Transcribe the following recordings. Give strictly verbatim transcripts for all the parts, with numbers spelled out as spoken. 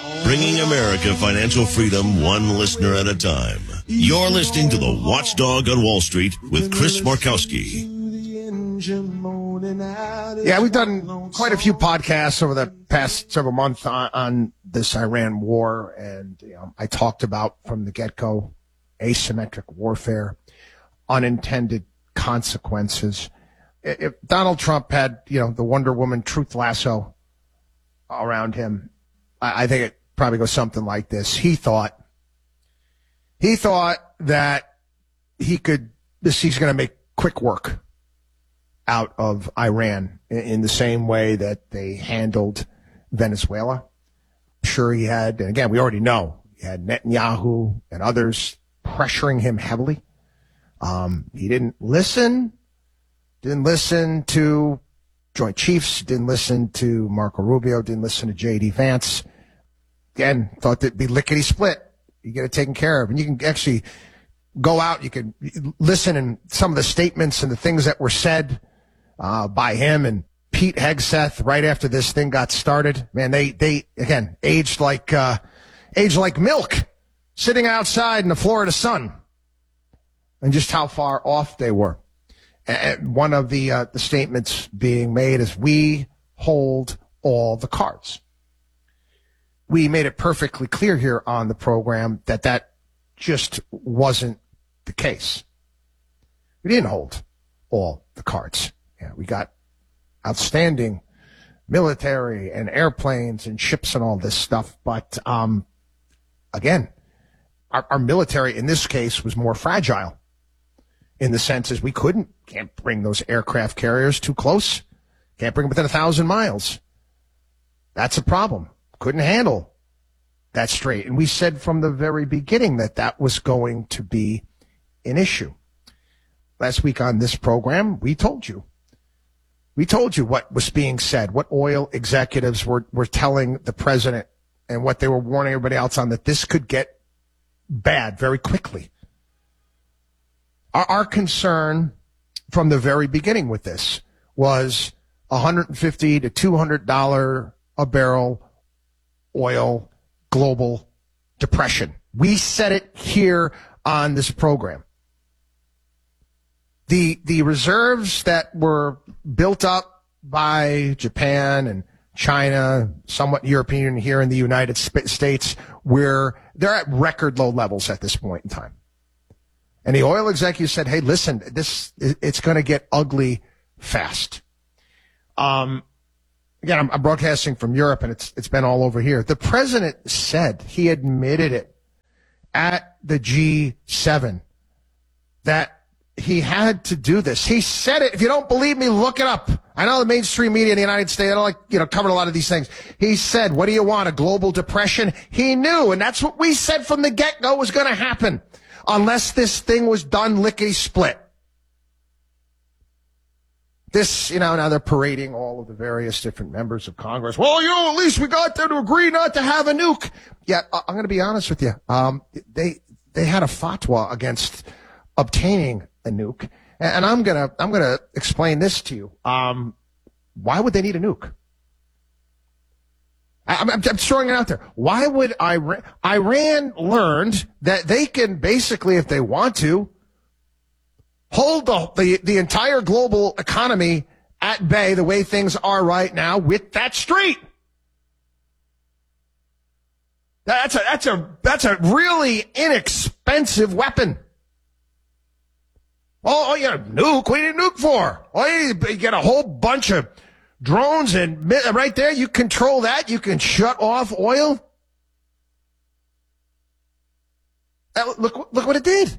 Bringing America financial freedom one listener at a time. You're listening to The Watchdog on Wall Street with Chris Markowski. Yeah, we've done quite a few podcasts over the past several months on, on this Iran war, and you know, I talked about from the get-go asymmetric warfare, unintended consequences. If Donald Trump had, you know, the Wonder Woman truth lasso around him, I, I think it probably goes something like this. He thought, he thought that he could, this, he's going to make quick work out of Iran in, in the same way that they handled Venezuela. Sure, he had, and again, we already know, he had Netanyahu and others pressuring him heavily. Um, he didn't listen, didn't listen to Joint Chiefs, didn't listen to Marco Rubio, didn't listen to J D Vance. Again, thought that'd be lickety split. You get it taken care of. And you can actually go out, you can listen and some of the statements and the things that were said uh, by him and Pete Hegseth right after this thing got started. Man, they, they again, aged like, uh, aged like milk, sitting outside in the Florida sun. And just how far off they were. And one of the uh, the statements being made is, we hold all the cards. We made it perfectly clear here on the program that that just wasn't the case. We didn't hold all the cards. Yeah, we got outstanding military and airplanes and ships and all this stuff. But um, again, our, our military in this case was more fragile. In the sense is we couldn't, can't bring those aircraft carriers too close. Can't bring them within a thousand miles. That's a problem. Couldn't handle that straight. And we said from the very beginning that that was going to be an issue. Last week on this program, we told you. We told you what was being said, what oil executives were, were telling the president and what they were warning everybody else on, that this could get bad very quickly. Our, our concern from the very beginning with this was one hundred fifty to two hundred dollars a barrel oil global depression. We said it here on this program. The, the reserves that were built up by Japan and China, somewhat European here in the United States, where they're at record low levels at this point in time. And the oil executive said, hey, listen, this, it's going to get ugly fast. Um, again, I'm, I'm broadcasting from Europe, and it's, it's been all over here. The president said, he admitted it at the G seven, that he had to do this. He said it. If you don't believe me, look it up. I know the mainstream media in the United States, I don't like, you know, covered a lot of these things. He said, what do you want, a global depression? He knew, and that's what we said from the get-go was going to happen. Unless this thing was done lickety-split. This, you know, now they're parading all of the various different members of Congress. Well, you know, at least we got them to agree not to have a nuke. Yeah, I'm going to be honest with you. Um, they they had a fatwa against obtaining a nuke, and I'm gonna I'm gonna explain this to you. Um, why would they need a nuke? I'm, I'm throwing it out there. Why would Iran, Iran learned that they can basically, if they want to, hold the, the, the entire global economy at bay the way things are right now with that strait. That's a, that's a, that's a really inexpensive weapon. Oh, oh yeah, nuke. What do you need a nuke for? Oh, you get a whole bunch of drones, and right there, you control that. You can shut off oil. Look, look what it did.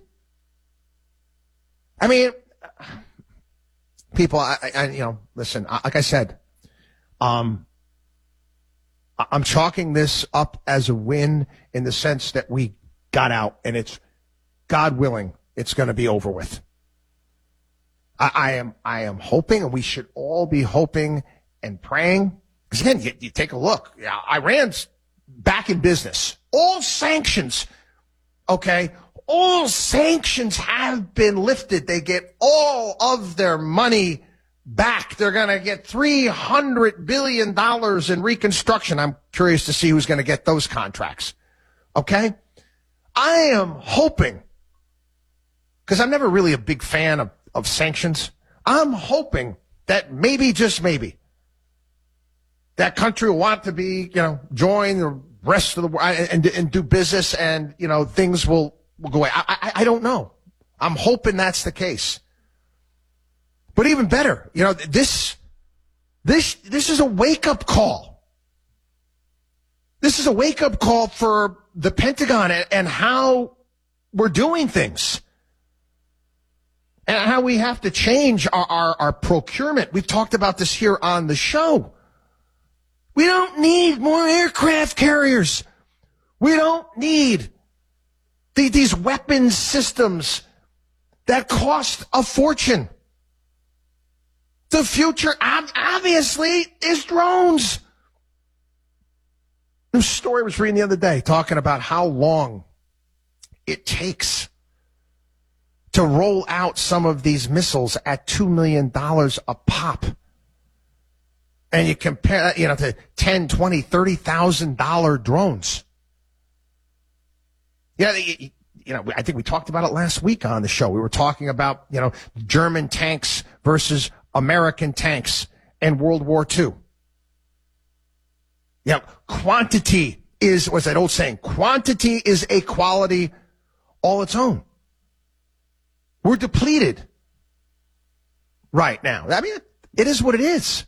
I mean, people, I, I you know, listen, like I said, um, I'm chalking this up as a win in the sense that we got out, and it's, God willing, it's going to be over with. I, I am, I am hoping, and we should all be hoping and praying. Because again, you, you take a look. Yeah, Iran's back in business. All sanctions, okay, all sanctions have been lifted. They get all of their money back. They're going to get three hundred billion dollars in reconstruction. I'm curious to see who's going to get those contracts. Okay? I am hoping, because I'm never really a big fan of, of sanctions, I'm hoping that maybe, just maybe, that country will want to be, you know, join the rest of the world and, and do business, and, you know, things will, will go away. I, I, I don't know. I'm hoping that's the case. But even better, you know, this, this, this is a wake-up call. This is a wake-up call for the Pentagon and, and how we're doing things. And how we have to change our, our, our procurement. We've talked about this here on the show. We don't need more aircraft carriers. We don't need the, these weapons systems that cost a fortune. The future, obviously, is drones. The story I was reading the other day talking about how long it takes to roll out some of these missiles at two million dollars a pop. And you compare that, you know, to ten, twenty, thirty thousand dollar drones. Yeah, you, you know, I think we talked about it last week on the show. We were talking about, you know, German tanks versus American tanks in World War Two. Yeah, quantity is, what's that old saying? Quantity is a quality all its own. We're depleted right now. I mean, it is what it is.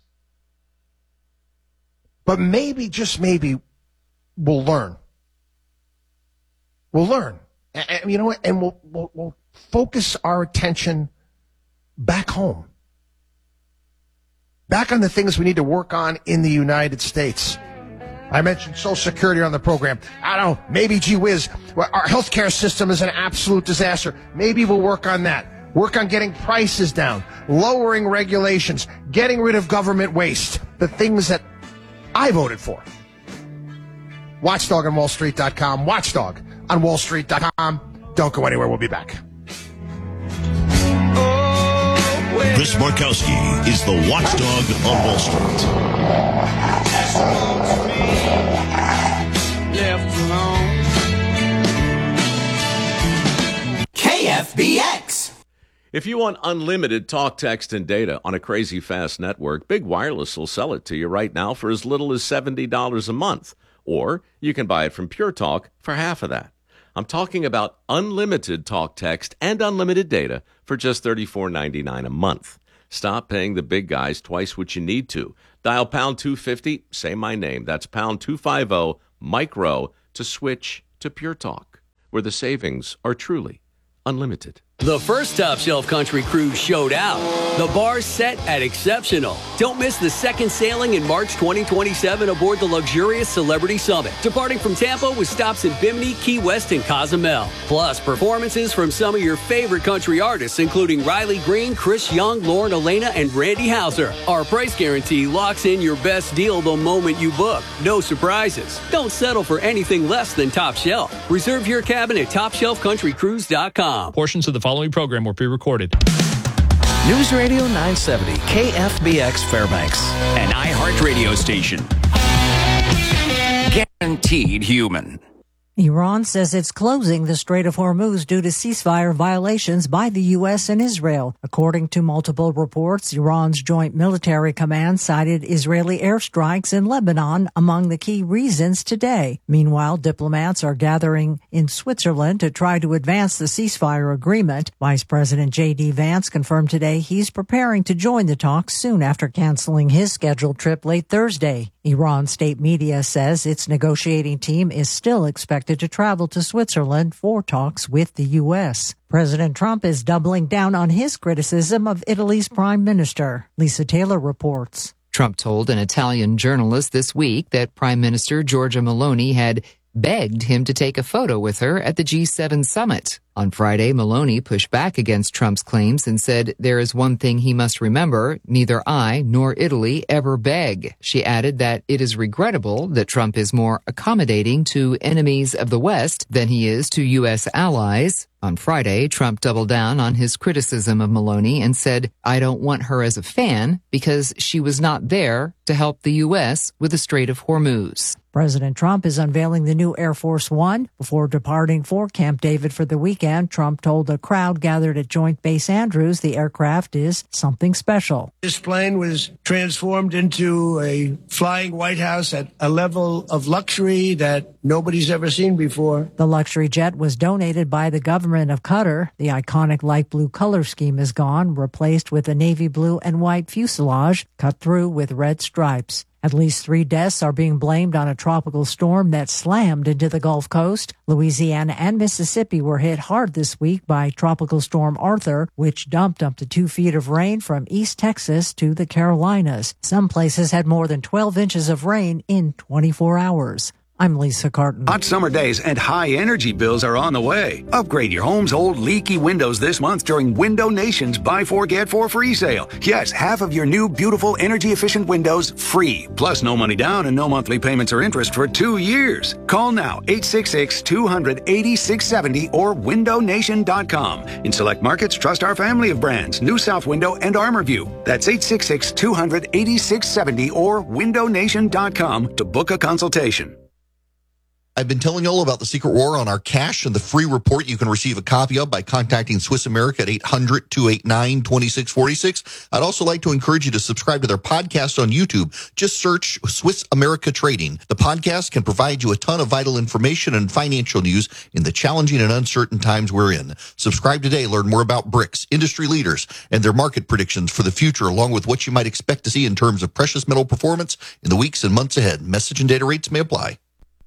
But maybe, just maybe, we'll learn. We'll learn. And you know what? And we'll, we'll, we'll focus our attention back home. Back on the things we need to work on in the United States. I mentioned Social Security on the program. I don't know, maybe, gee whiz, our healthcare system is an absolute disaster. Maybe we'll work on that. Work on getting prices down, lowering regulations, getting rid of government waste, the things that I voted for. Watchdog on Wall Street dot com, Watchdog on Wall Street dot com. Don't go anywhere. We'll be back. Chris Markowski is the Watchdog on Wall Street. K F B X. If you want unlimited talk, text, and data on a crazy fast network, Big Wireless will sell it to you right now for as little as seventy dollars a month. Or you can buy it from Pure Talk for half of that. I'm talking about unlimited talk, text, and unlimited data for just thirty-four ninety-nine a month. Stop paying the big guys twice what you need to. Dial pound two fifty, say my name. That's pound two fifty, micro, to switch to Pure Talk, where the savings are truly unlimited. The first Top Shelf Country Cruise showed out. The bar's set at exceptional. Don't miss the second sailing in March twenty twenty-seven aboard the luxurious Celebrity Summit, departing from Tampa with stops in Bimini, Key West, and Cozumel. Plus, performances from some of your favorite country artists, including Riley Green, Chris Young, Lauren Elena, and Randy Houser. Our price guarantee locks in your best deal the moment you book. No surprises. Don't settle for anything less than Top Shelf. Reserve your cabin at top shelf country cruise dot com. Portions of the following program were pre-recorded. News Radio nine seventy, K F B X Fairbanks. An iHeartRadio station. Guaranteed human. Iran says it's closing the Strait of Hormuz due to ceasefire violations by the U S and Israel. According to multiple reports, Iran's Joint Military Command cited Israeli airstrikes in Lebanon among the key reasons today. Meanwhile, diplomats are gathering in Switzerland to try to advance the ceasefire agreement. Vice President J D Vance confirmed today he's preparing to join the talks soon after canceling his scheduled trip late Thursday. Iran state media says its negotiating team is still expected to travel to Switzerland for talks with the U S. President Trump is doubling down on his criticism of Italy's prime minister. Lisa Taylor reports. Trump told an Italian journalist this week that Prime Minister Giorgia Meloni had begged him to take a photo with her at the G seven summit. On Friday, Meloni pushed back against Trump's claims and said there is one thing he must remember, neither I nor Italy ever beg. She added that it is regrettable that Trump is more accommodating to enemies of the West than he is to U S allies. On Friday, Trump doubled down on his criticism of Meloni and said, I don't want her as a fan because she was not there to help the U S with the Strait of Hormuz. President Trump is unveiling the new Air Force One. Before departing for Camp David for the weekend, Trump told a crowd gathered at Joint Base Andrews the aircraft is something special. This plane was transformed into a flying White House at a level of luxury that nobody's ever seen before. The luxury jet was donated by the government of Qatar. The iconic light blue color scheme is gone, replaced with a navy blue and white fuselage cut through with red stripes. At least three deaths are being blamed on a tropical storm that slammed into the Gulf Coast. Louisiana and Mississippi were hit hard this week by Tropical Storm Arthur, which dumped up to two feet of rain from East Texas to the Carolinas. Some places had more than twelve inches of rain in twenty-four hours. I'm Lisa Carton. Hot summer days and high energy bills are on the way. Upgrade your home's old leaky windows this month during Window Nation's Buy Four Get Four free sale. Yes, half of your new beautiful energy efficient windows free. Plus no money down and no monthly payments or interest for two years. Call now eight six six, two hundred, eighty-six seventy or window nation dot com. In select markets, trust our family of brands, New South Window and ArmorView. That's eight six six, two hundred, eighty-six seventy or window nation dot com to book a consultation. I've been telling you all about the Secret War on our cash and the free report you can receive a copy of by contacting Swiss America at eight hundred, two eight nine, two six four six. I'd also like to encourage you to subscribe to their podcast on YouTube. Just search Swiss America Trading. The podcast can provide you a ton of vital information and financial news in the challenging and uncertain times we're in. Subscribe today. Learn more about BRICS, industry leaders, and their market predictions for the future, along with what you might expect to see in terms of precious metal performance in the weeks and months ahead. Message and data rates may apply.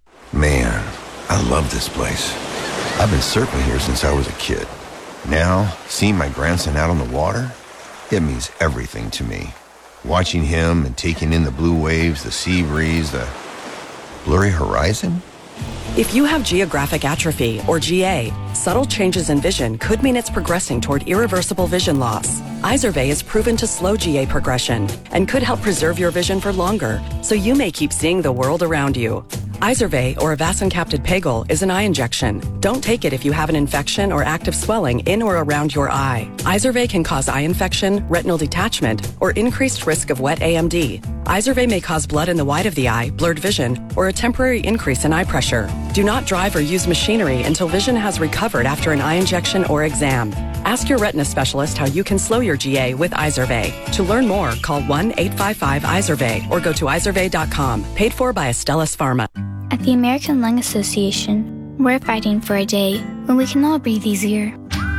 Man, I love this place. I've been surfing here since I was a kid. Now, seeing my grandson out on the water, it means everything to me. Watching him and taking in the blue waves, the sea breeze, the blurry horizon. If you have geographic atrophy, or G A, subtle changes in vision could mean it's progressing toward irreversible vision loss. Izervay is proven to slow G A progression and could help preserve your vision for longer, so you may keep seeing the world around you. Izervay, or avacincaptad pegol, is an eye injection. Don't take it if you have an infection or active swelling in or around your eye. Izervay can cause eye infection, retinal detachment, or increased risk of wet A M D. Izervay may cause blood in the white of the eye, blurred vision, or a temporary increase in eye pressure. Do not drive or use machinery until vision has recovered after an eye injection or exam. Ask your retina specialist how you can slow your G A with Izervay. To learn more, call one eight five five Izervay or go to izervay dot com. Paid for by Astellas Pharma. At the American Lung Association, we're fighting for a day when we can all breathe easier.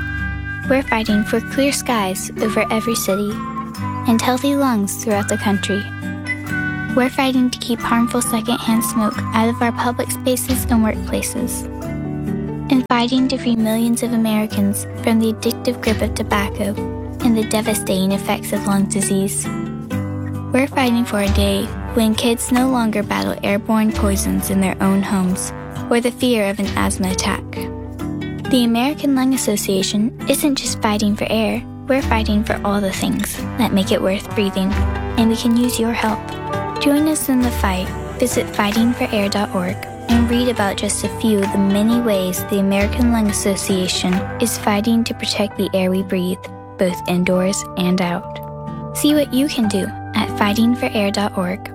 We're fighting for clear skies over every city and healthy lungs throughout the country. We're fighting to keep harmful secondhand smoke out of our public spaces and workplaces. And fighting to free millions of Americans from the addictive grip of tobacco and the devastating effects of lung disease. We're fighting for a day when kids no longer battle airborne poisons in their own homes or the fear of an asthma attack. The American Lung Association isn't just fighting for air, we're fighting for all the things that make it worth breathing, and we can use your help. Join us in the fight. Visit fighting for air dot org and read about just a few of the many ways the American Lung Association is fighting to protect the air we breathe, both indoors and out. See what you can do at fighting for air dot org.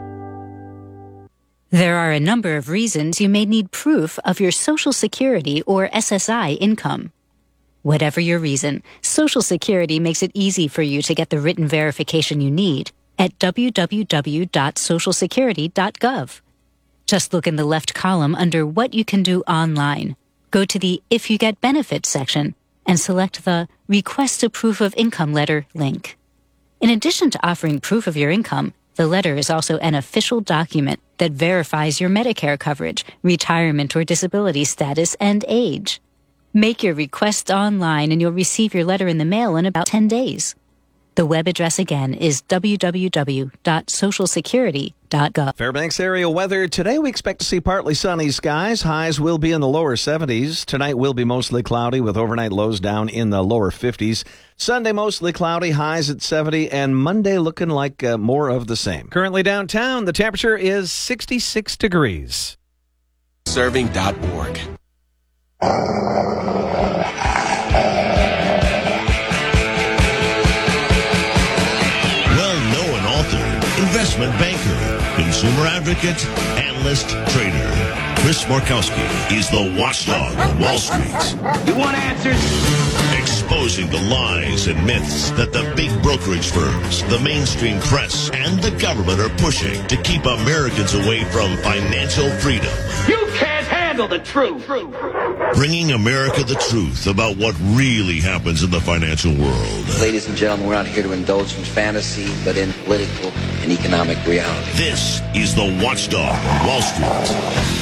There are a number of reasons you may need proof of your Social Security or S S I income. Whatever your reason, Social Security makes it easy for you to get the written verification you need at w w w dot social security dot gov. Just look in the left column under What You Can Do Online. Go to the If You Get Benefits section and select the Request a Proof of Income letter link. In addition to offering proof of your income, the letter is also an official document that verifies your Medicare coverage, retirement or disability status, and age. Make your request online and you'll receive your letter in the mail in about ten days. The web address again is w w w dot social security dot gov. Fairbanks area weather. Today we expect to see partly sunny skies. Highs will be in the lower seventies. Tonight will be mostly cloudy with overnight lows down in the lower fifties. Sunday mostly cloudy, highs at seventy, and Monday looking like uh, more of the same. Currently downtown, the temperature is sixty-six degrees. Serving dot org. Well-known author, investment banker, consumer advocate, analyst, trader. Chris Markowski is the watchdog on Wall Street. You want answers? Exposing the lies and myths that the big brokerage firms, the mainstream press, and the government are pushing to keep Americans away from financial freedom. You can't handle the truth. Bringing America the truth about what really happens in the financial world. Ladies and gentlemen, we're not here to indulge in fantasy, but in political and economic reality. This is the Watchdog on Wall Street.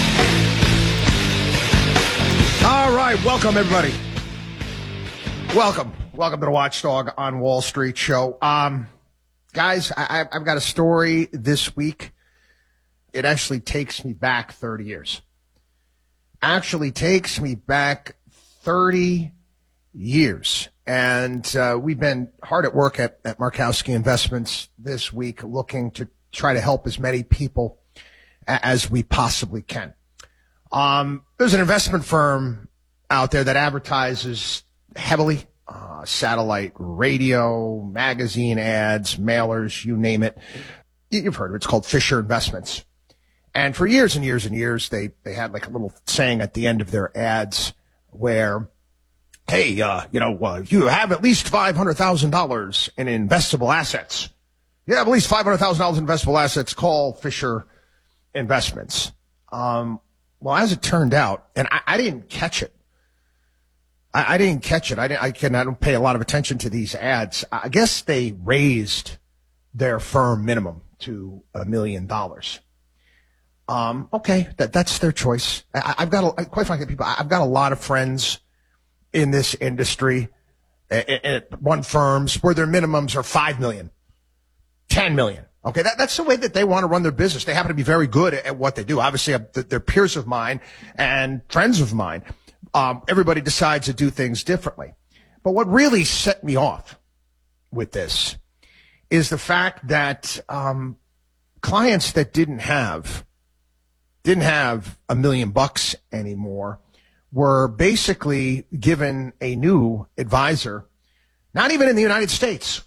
All right, welcome everybody. Welcome, welcome to the Watchdog on Wall Street show. Um, guys, I, I've got a story this week. It actually takes me back thirty years. Actually takes me back thirty years. And uh, we've been hard at work at, at Markowski Investments this week looking to try to help as many people a- as we possibly can. Um, there's an investment firm out there that advertises heavily, uh, satellite radio, magazine ads, mailers, you name it. You've heard of it. It's called Fisher Investments. And for years and years and years, they, they had like a little saying at the end of their ads where, hey, uh, you know, uh, you have at least five hundred thousand dollars in investable assets. You have at least five hundred thousand dollars in investable assets. Call Fisher Investments. Um, well, as it turned out, and I, I didn't catch it. I, I didn't catch it. I didn't, I can, I don't pay a lot of attention to these ads. I guess they raised their firm minimum to a million dollars. Um, okay, that, that's their choice. I, I've got, a, quite frankly, people, I've got a lot of friends in this industry at, at one firms where their minimums are five million, ten million. Okay, that, that's the way that they want to run their business. They happen to be very good at, at what they do. Obviously, they're peers of mine and friends of mine. Um, everybody decides to do things differently. But what really set me off with this is the fact that um, clients that didn't have didn't have a million bucks anymore were basically given a new advisor, not even in the United States,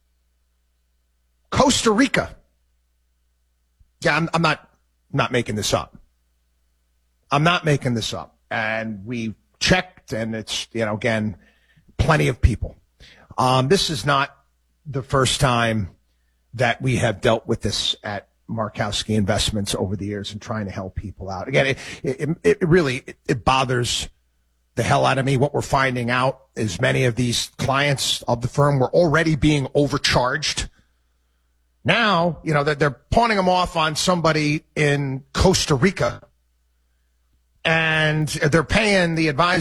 Costa Rica. Yeah, I'm, I'm not not making this up. I'm not making this up. And we checked, and it's, you know, again, plenty of people. Um, this is not the first time that we have dealt with this at Markowski Investments over the years and trying to help people out. Again, it, it, it really, it, it bothers the hell out of me. What we're finding out is many of these clients of the firm were already being overcharged. Now, you know, they're, they're pawning them off on somebody in Costa Rica, and they're paying the advisor